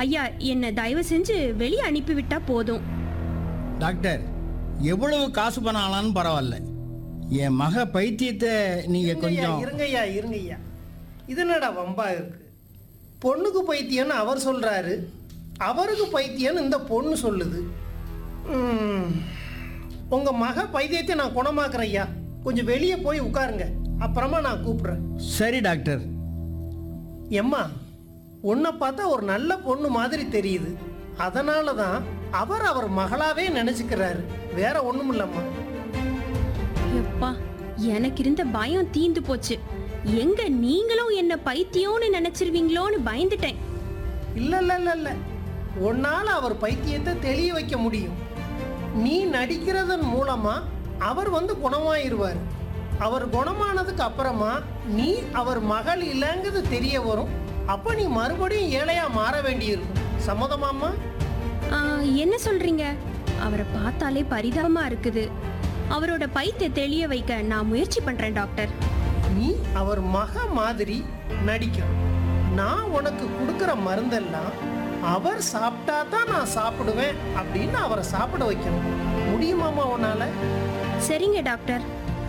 ஐயா, என்ன தயவு செஞ்சு வெளியே அனுப்பிவிட்டா போதும். டாக்டர், எவ்வளவு காசு பண்ணாலும் பரவாயில்ல, என் மக பைத்தியத்தை நீங்க கொஞ்சம். இருங்கய்யா, இது என்னடா வம்பா இருக்கு? பொண்ணுக்கு பைத்தியம்னு அவர் சொல்றாரு, அவருக்கு பைத்தியம்னு இந்த பொண்ணு சொல்லுது. உங்க மக பைத்தியத்தை நான் குணமாக்குறேன் ஐயா. கொஞ்சம் வெளியே போய் உட்காருங்க, அப்புறமா நான் கூப்பிடுறேன். சரி டாக்டர். எம்மா, உன்னை பார்த்தா ஒரு நல்ல பொண்ணு மாதிரி தெரியுது. அதனால தான் அவர் மகளாவே நினைச்சுக்கிறாரு, வேற ஒண்ணும் இல்லம்மா. எப்பா, எனக்கு இருந்த பயம் தீந்து போச்சு. எங்க நீங்களும் என்ன பைத்தியம்னு நினைச்சிருவீங்களோன்னு பயந்துட்டேன். இல்ல, உன்னால அவர் பைத்தியத்தை தெளிய வைக்க முடியும். நீ நடிக்கிறதன் மூலமா அவர் குணமாயிருவார். அவர் குணமானதுக்கு அப்புறமா நீ அவர் மகள் இல்லைங்கிறது தெரிய வரும். அப்ப நீ மறுபடியும் ஏழையா மாற வேண்டியிருக்கும். சம்மதமாம்மா? என்ன சொல்றீங்க? அவரை பார்த்தாலே பரிதாபமா இருக்குது. அவரோட பைத்திய தெளிய வைக்க நான் முயற்சி பண்றேன் டாக்டர். நீ அவர் மக மாதிரி நடிக்கணும். நான் உனக்கு கொடுக்குற மருந்தெல்லாம் அவர் சாப்பிட்டா தான் நான் சாப்பிடுவேன் அப்படின்னு அவரை சாப்பிட வைக்கணும். முடியுமாமா உன்னால? சரிங்க டாக்டர்.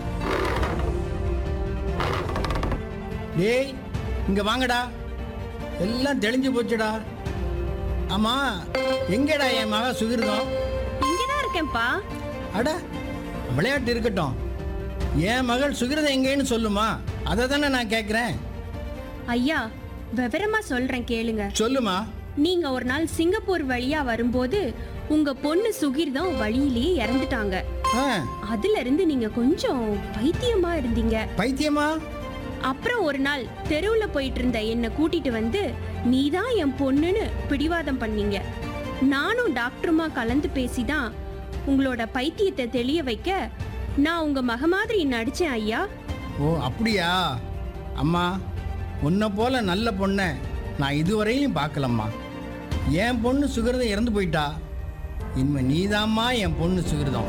டேய், இங்க வாங்கடா, எல்லாம் தெளிஞ்சு போச்சுடா. ஆமா, எங்கடா என் மக சுகிர்தம்? இங்கதான் இருக்கேன்ப்பா. அட, விளையாட்டு இருக்கட்டும், என் மகள் சுகிர்தம் எங்கேன்னு சொல்லுமா, அதை தானே நான் கேட்குறேன். ஐயா, விவரமா சொல்றேன் கேளுங்க. சொல்லுமா. நீங்க ஒரு நாள் சிங்கப்பூர் வழியா வரும்போது உங்க பொண்ணு சுகிர்தம் வழியிலேயே இறந்துட்டாங்க. அதுல இருந்து நீங்க கொஞ்சம் பைத்தியமா இருந்தீங்க. பைத்தியமா? அப்புறம் ஒரு நாள் தெருவுல போயிட்டு இருந்த என்ன கூட்டிட்டு வந்து நீதான் என் பொண்ணுன்னு பிடிவாதம் பண்ணீங்க. நானும் டாக்டருமா கலந்து பேசிதான் உங்களோட பைத்தியத்தை தெளிய வைக்க நான் உங்க மக மாதிரி நடிச்சேன் ஐயா. ஓ, அப்படியா? அம்மா, உன்னை போல நல்ல பொண்ணை நான் இதுவரையிலும் பார்க்கலம்மா. என் பொண்ணு சுகிர்தம் இறந்து போயிட்டா. இனிமே நீதாம்மா என் பொண்ணு சுகிர்தம்.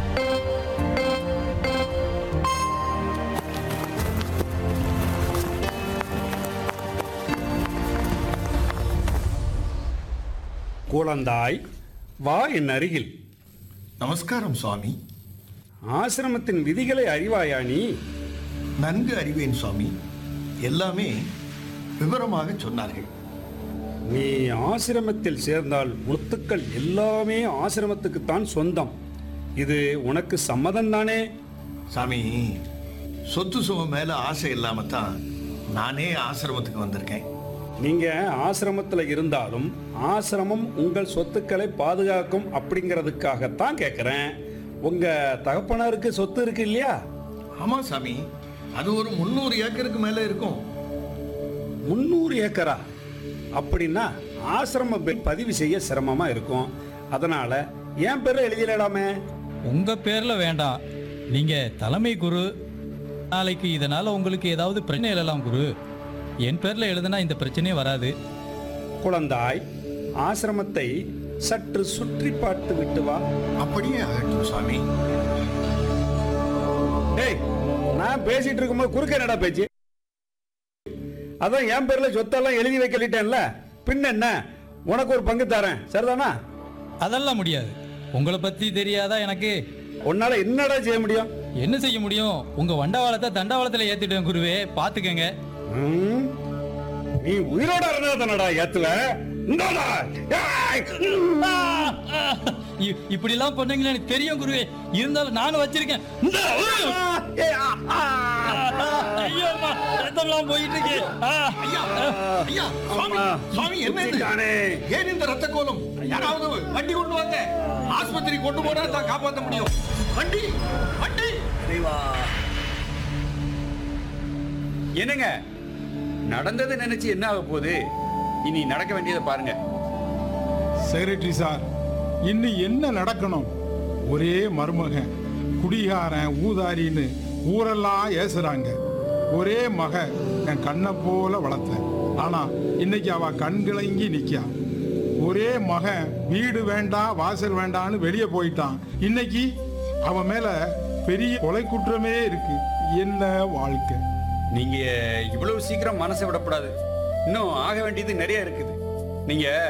குழந்தாய், வா என் அருகில். நமஸ்காரம் சுவாமி. ஆசிரமத்தின் விதிகளை அறிவாயா நீ? நன்கு அறிவேன் சுவாமி. எல்லாமே விவரமாக சொன்னார்கள். நீ ஆசிரமத்தில் சேர்ந்தால் முத்துக்கள் எல்லாமே ஆசிரமத்துக்குத்தான் சொந்தம். இது உனக்கு சம்மதம் தானே? சாமி, சொத்து சுகம் மேல ஆசை இல்லாம தான் நானே ஆசிரமத்துக்கு வந்திருக்கேன். நீங்க ஆசிரமத்தில் இருந்தாலும் ஆசிரமம் உங்கள் சொத்துக்களை பாதுகாக்கும் அப்படிங்கிறதுக்காகத்தான் கேட்குறேன். உங்க தகப்பனாருக்கு சொத்து இருக்கு இல்லையா? ஆமா சாமி, அது ஒரு 300 ஏக்கருக்கு மேல இருக்கும். 300 ஏக்கரா? அப்படின்னா ஆசிரம பதிவு செய்ய சிரமமா இருக்கும். அதனால என் பேர்ல எழுதிடலாமே. உங்க பேர்ல வேண்டாம், நீங்க தலைமை குரு. நாளைக்கு இதனால உங்களுக்கு ஏதாவது பிரச்சனை எழலாம் குரு. என் பேர்ல எழுதுனா இந்த பிரச்சனையே வராது. குழந்தாய், ஆசிரமத்தை சற்று சுற்றி பார்த்து விட்டு வா. அப்படியே ஆகட்டும் சாமி. டேய், நான் பேசிட்டு இருக்கும்போது குறுக்க என்னடா பேச்சு? அதான் என் பேர்ல சொத்தெல்லாம் எழுதி வைக்கலிட்டேன்ல, பின்ன என்ன? உனக்கு ஒரு பங்கு தரேன், சரிதானா? அதெல்லாம் முடியாது. உங்களை பத்தி தெரியாதா எனக்கு? உன்னால என்னடா செய்ய முடியும்? என்ன செய்ய முடியும்? உங்க வண்டவாளத்தை தண்டவாளத்துல ஏத்திட்டேன் குருவே, பாத்துக்கங்க. நீ உயிரோட இருந்தா ஏத்துல இப்படி எல்லாம் பண்ணீங்களா எனக்கு தெரியும் குருவே. இருந்தாலும் நானும் வச்சிருக்கேன். போயிட்டு இருக்கு. ஏன் இந்த ரத்த கோலம்? யாராவது வண்டி கொண்டு வாங்க. ஆஸ்பத்திரி கொண்டு போனா தான் காப்பாற்ற முடியும். வண்டி வண்டி. என்னங்க நடந்ததை நினைச்சு என்ன ஆக போகுது? இனி நடக்க வேண்டியதை பாருங்க. செக்ரட்டரி சார், இன்னும் என்ன நடக்கணும்? ஒரே மருமகன், குடிகாரன், ஊதாரின்னு ஊரெல்லாம் ஏசுறாங்க. ஒரே மக என் கண்ணை போல வளர்த்தேன். ஆனா இன்னைக்கு அவ கண்கிழங்கி நிக்கா. ஒரே மகன் வீடு வேண்டாம் வாசல் வேண்டான்னு வெளியே போயிட்டான். இன்னைக்கு அவன் மேல பெரிய கொலை குற்றமே இருக்கு. என்ன வாழ்க்கை! நீங்க இவ்வளவு சீக்கிரம் மனசை விடக்கூடாது. இன்னும் ஆக வேண்டியது நிறைய இருக்குது. நீங்க